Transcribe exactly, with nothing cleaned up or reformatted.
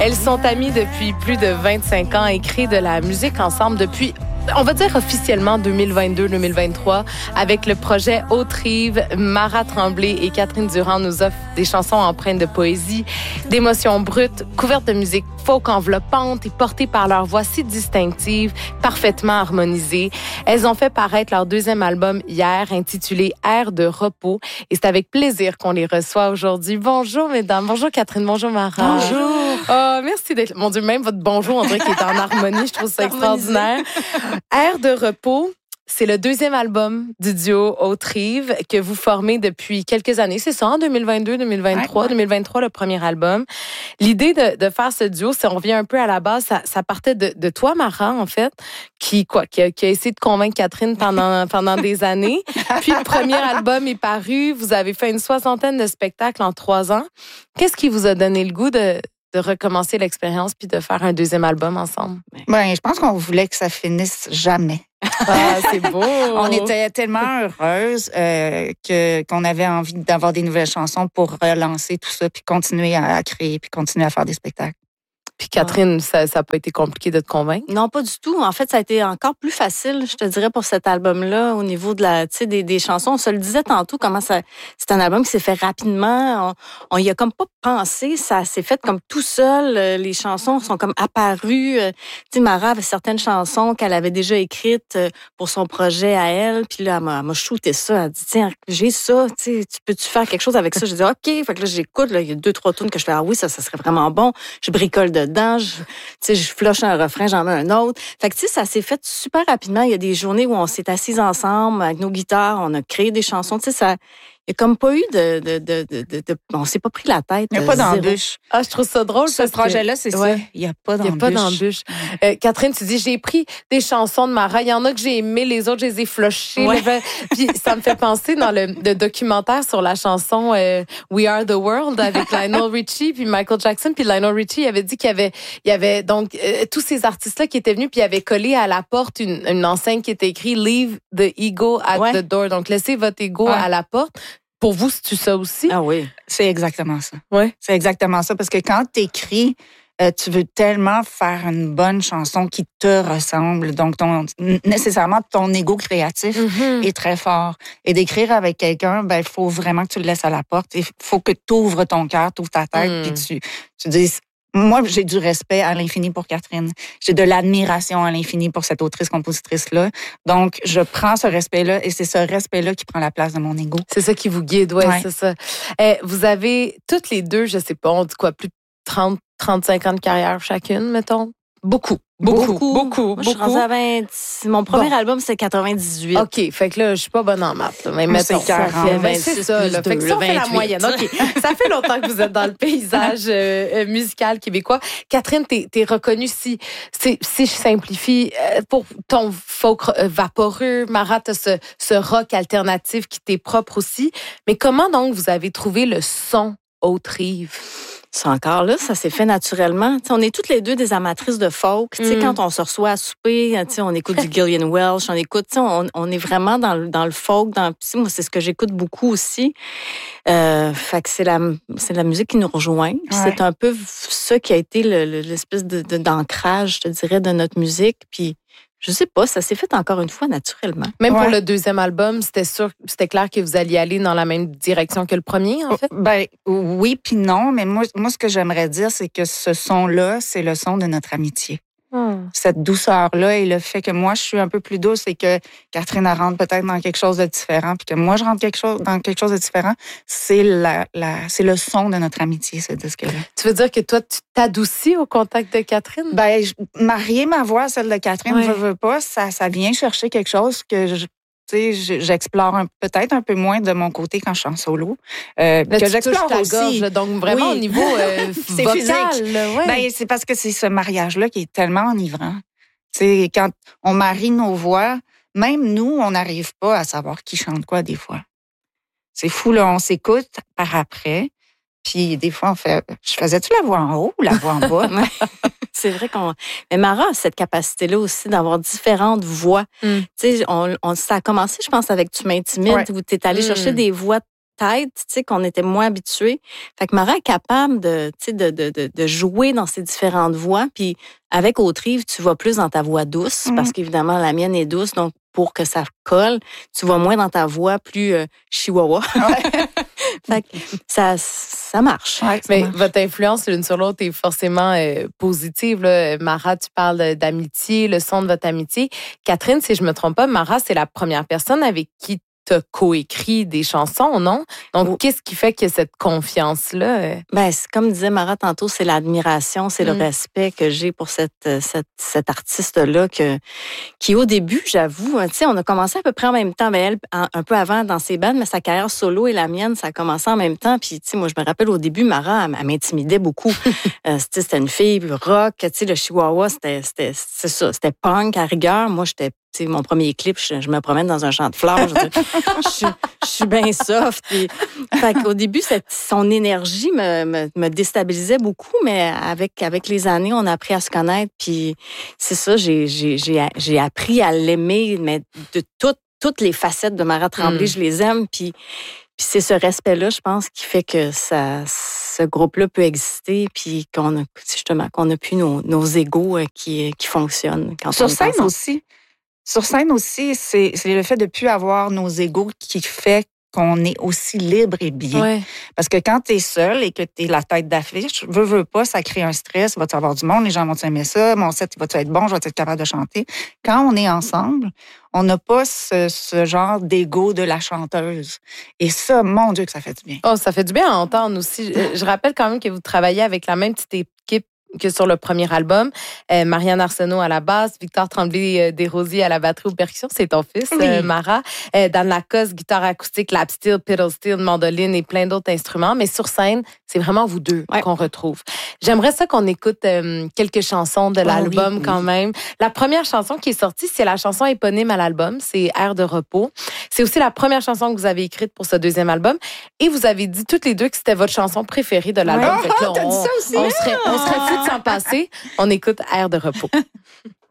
Elles sont amies depuis plus de vingt-cinq ans et créent de la musique ensemble depuis, on va dire officiellement deux mille vingt-deux deux mille vingt-trois, avec le projet Haute-Rive. Mara Tremblay et Catherine Durand nous offrent des chansons empreintes de poésie, d'émotions brutes, couvertes de musique folk enveloppante et portées par leur voix si distinctive, parfaitement harmonisée. Elles ont fait paraître leur deuxième album hier, intitulé Air de repos, et c'est avec plaisir qu'on les reçoit aujourd'hui. Bonjour, mesdames. Bonjour, Catherine. Bonjour, Mara. Bonjour. Oh, merci d'être... Mon Dieu, même votre bonjour, on dirait qu'il est en harmonie. Je trouve ça extraordinaire. Air de repos, c'est le deuxième album du duo Haute-Rive que vous formez depuis quelques années. C'est ça, en deux mille vingt-deux deux mille vingt-trois. Ouais, ouais. deux mille vingt-trois, le premier album. L'idée de, de faire ce duo, si on revient un peu à la base, ça, ça partait de, de toi, Mara, en fait, qui, quoi, qui, a, qui a essayé de convaincre Catherine pendant, pendant des années. Puis le premier album est paru. Vous avez fait une soixantaine de spectacles en trois ans. Qu'est-ce qui vous a donné le goût de... de recommencer l'expérience puis de faire un deuxième album ensemble? Ben, je pense qu'on voulait que ça finisse jamais. Ah, c'est beau! On était tellement heureuses euh, que, qu'on avait envie d'avoir des nouvelles chansons pour relancer tout ça, puis continuer à, à créer, puis continuer à faire des spectacles. Puis Catherine, ça n'a pas été compliqué de te convaincre? Non, pas du tout. En fait, ça a été encore plus facile, je te dirais, pour cet album-là, au niveau de la, tu sais, des, des chansons. On se le disait tantôt, comment ça, c'est un album qui s'est fait rapidement. On, on y a comme pas pensé. Ça s'est fait comme tout seul. Les chansons sont comme apparues. Tu sais, Mara avait certaines chansons qu'elle avait déjà écrites pour son projet à elle. Puis là, elle m'a, elle m'a shooté ça. Elle a dit, tiens, j'ai ça. Tu sais, tu peux-tu faire quelque chose avec ça? J'ai dit, OK. Fait que là, j'écoute. Là, il y a deux, trois tunes que je fais, ah oui, ça, ça serait vraiment bon. Je bricole dedans. Je, tu sais, je flush un refrain, j'en mets un autre. Fait que, tu sais, ça s'est fait super rapidement. Il y a des journées où on s'est assis ensemble avec nos guitares, on a créé des chansons. Tu sais, ça, il n'y a comme pas eu de, de, de, de, de, de on s'est pas pris la tête. Il n'y a pas d'embûche. Ah, je trouve ça drôle. Ce projet-là, c'est ouais. ça. Il n'y a pas d'embûche. Il n'y a pas d'embûche. Euh, Catherine, tu dis, j'ai pris des chansons de Mara. Il y en a que j'ai aimées, les autres, je les ai flushées. Ouais. Puis ça me fait penser dans le, le documentaire sur la chanson euh, We Are the World avec Lionel Richie puis Michael Jackson. Puis Lionel Richie avait dit qu'il y avait, il y avait donc euh, tous ces artistes-là qui étaient venus puis ils avaient collé à la porte une, une enseigne qui était écrite Leave the ego at ouais. the door. Donc, laissez votre ego ouais. à la porte. Pour vous, c'est-tu ça aussi? Ah oui, c'est exactement ça. Oui. C'est exactement ça. Parce que quand tu écris, euh, tu veux tellement faire une bonne chanson qui te ressemble. Donc, ton, nécessairement, ton ego créatif mm-hmm. est très fort. Et d'écrire avec quelqu'un, ben, il faut vraiment que tu le laisses à la porte. Il faut que tu ouvres ton cœur, tu ouvres ta tête, mm. puis tu, tu dises... Moi, j'ai du respect à l'infini pour Catherine. J'ai de l'admiration à l'infini pour cette autrice-compositrice-là. Donc, je prends ce respect-là et c'est ce respect-là qui prend la place de mon ego. C'est ça qui vous guide, ouais, ouais. c'est ça. Eh, vous avez toutes les deux, je sais pas, on dit quoi, plus de trente, trente-cinq ans de carrière chacune, mettons? Beaucoup. Beaucoup, beaucoup. beaucoup, Moi, je suis rendue à vingt... Mon premier bon. album, c'est quatre-vingt-dix-huit. OK, fait que là, je suis pas bonne en maths. Là, mais Moi, mettons, c'est quarante. Ça fait, c'est ça, là. Fait que ça, on fait la moyenne. OK, ça fait longtemps que vous êtes dans le paysage euh, musical québécois. Catherine, t'es, t'es reconnue si, si, si je simplifie, euh, pour ton folk euh, vaporeux. Mara, t'as ce, ce rock alternatif qui t'est propre aussi. Mais comment donc vous avez trouvé le son Haute-Rive? C'est encore là, ça s'est fait naturellement. T'sais, on est toutes les deux des amatrices de folk. Mm. Quand on se reçoit à souper, on écoute du Gillian Welch, on écoute, on, on est vraiment dans le, dans le folk. Dans, moi, c'est ce que j'écoute beaucoup aussi. Euh, fait que c'est la, c'est la musique qui nous rejoint. Ouais. C'est un peu ça qui a été le, le, l'espèce de, de, d'ancrage, je te dirais, de notre musique. Puis je sais pas, ça s'est fait encore une fois naturellement. Même ouais. pour le deuxième album, c'était sûr, c'était clair que vous alliez aller dans la même direction que le premier, en fait? Ben oui puis non, mais moi, moi ce que j'aimerais dire, c'est que ce son-là, c'est le son de notre amitié. Hmm. Cette douceur-là et le fait que moi, je suis un peu plus douce et que Catherine elle rentre peut-être dans quelque chose de différent, puis que moi, je rentre quelque chose, dans quelque chose de différent, c'est, la, la, c'est le son de notre amitié, ce disque-là. Tu veux dire que toi, tu t'adoucis au contact de Catherine? Ben, je, marier ma voix à celle de Catherine, ouais. je veux pas, ça, ça vient chercher quelque chose que je... Tu sais, j'explore un, peut-être un peu moins de mon côté quand je suis en solo. Euh, là, que tu j'explore touches aussi. Ta gorge, donc vraiment oui. au niveau euh, c'est vocal. Physique. Ouais. Ben, c'est parce que c'est ce mariage-là qui est tellement enivrant. Tu sais, quand on marie nos voix, même nous, on n'arrive pas à savoir qui chante quoi des fois. C'est fou, là, on s'écoute par après. Puis des fois, on fait, je faisais-tu la voix en haut ou la voix en bas? C'est vrai qu'on... Mais Mara a cette capacité-là aussi d'avoir différentes voix. Mm. Tu sais, on, on, ça a commencé, je pense, avec Tu m'intimides, ouais. où tu es allé mm. chercher des voix tête, tu sais, qu'on était moins habitués. Fait que Mara est capable de, tu sais, de, de, de, de jouer dans ces différentes voix. Puis avec Autrive, tu vas plus dans ta voix douce, mm-hmm. parce qu'évidemment, la mienne est douce. Donc, pour que ça colle, tu vas moins dans ta voix plus euh, chihuahua. Ouais. Fait que ça, ça marche. Ouais, ça Mais marche. Votre influence l'une sur l'autre est forcément euh, positive. Là. Mara, tu parles d'amitié, le son de votre amitié. Catherine, si je me trompe pas, Mara, c'est la première personne avec qui tu as coécrit des chansons, non? Donc, oh. qu'est-ce qui fait qu'il y a cette confiance-là? Ben, c'est, comme disait Mara tantôt, c'est l'admiration, c'est mm. le respect que j'ai pour cette, cette, cette artiste-là que, qui, au début, j'avoue, tu sais, on a commencé à peu près en même temps, mais elle, un peu avant dans ses bandes, mais sa carrière solo et la mienne, ça a commencé en même temps. Puis, tu sais, moi, je me rappelle au début, Mara, elle, elle m'intimidait beaucoup. euh, c'était une fille rock, tu sais, le chihuahua, c'était, c'était, c'est ça, c'était punk à rigueur. Moi, j'étais Tu sais, mon premier clip, je, je me promène dans un champ de fleurs. Je, je, suis, je suis bien soft. Puis, fait qu'au début, cette, son énergie me, me, me déstabilisait beaucoup, mais avec, avec les années, on a appris à se connaître. Puis c'est ça, j'ai, j'ai, j'ai, j'ai appris à l'aimer, mais de toutes, toutes les facettes de Mara Tremblay, mm. je les aime. Puis, puis c'est ce respect-là, je pense, qui fait que ça, ce groupe-là peut exister, puis qu'on a, justement, qu'on a plus nos, nos égos qui, qui fonctionnent. Quand Sur on scène aussi. Sur scène aussi, c'est, c'est le fait de ne plus avoir nos égos qui fait qu'on est aussi libre et bien. Ouais. Parce que quand tu es seul et que tu es la tête d'affiche, veux, veux pas, ça crée un stress, va-tu avoir du monde, les gens vont aimer ça, mon set va-tu être bon, je vais être capable de chanter. Quand on est ensemble, on n'a pas ce, ce genre d'égo de la chanteuse. Et ça, mon Dieu, que ça fait du bien. Oh, ça fait du bien à entendre aussi. Je, je rappelle quand même que vous travaillez avec la même petite équipe que sur le premier album. Euh, Marianne Arsenault à la basse, Victor Tremblay-Desrosiers à la batterie ou percussion, c'est ton fils, oui. euh, Mara. Euh, Dan Lacoste, guitare acoustique, lap steel, pedal steel, mandoline et plein d'autres instruments. Mais sur scène, c'est vraiment vous deux ouais. qu'on retrouve. J'aimerais ça qu'on écoute euh, quelques chansons de l'album oh, oui, quand oui. même. La première chanson qui est sortie, c'est la chanson éponyme à l'album, c'est Air de repos. C'est aussi la première chanson que vous avez écrite pour ce deuxième album. Et vous avez dit toutes les deux que c'était votre chanson préférée de l'album. Ouais. Fait que là, on, t'as dit ça aussi? On serait, on serait fous de s'en passer. On écoute Air de repos.